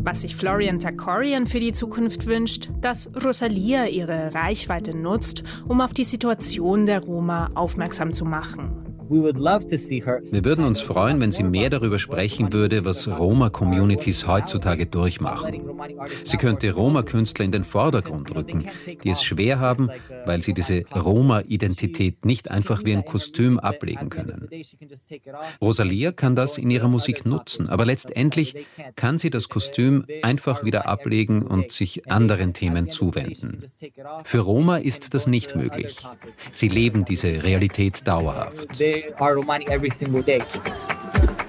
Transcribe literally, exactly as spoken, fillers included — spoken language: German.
Was sich Florian Tagorian für die Zukunft wünscht, dass Rosalia ihre Reichweite nutzt, um auf die Situation der Roma aufmerksam zu machen. Wir würden uns freuen, wenn sie mehr darüber sprechen würde, was Roma-Communities heutzutage durchmachen. Sie könnte Roma-Künstler in den Vordergrund rücken, die es schwer haben, weil sie diese Roma-Identität nicht einfach wie ein Kostüm ablegen können. Rosalia kann das in ihrer Musik nutzen, aber letztendlich kann sie das Kostüm einfach wieder ablegen und sich anderen Themen zuwenden. Für Roma ist das nicht möglich. Sie leben diese Realität dauerhaft. Are Romani every single day.